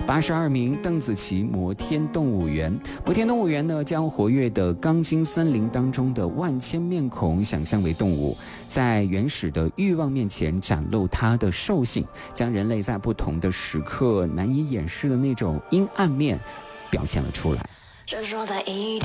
82名邓紫棋摩天动物园。摩天动物园呢，将活跃的钢筋森林当中的万千面孔想象为动物，在原始的欲望面前展露它的兽性，将人类在不同的时刻难以掩饰的那种阴暗面表现了出来。 闪烁在一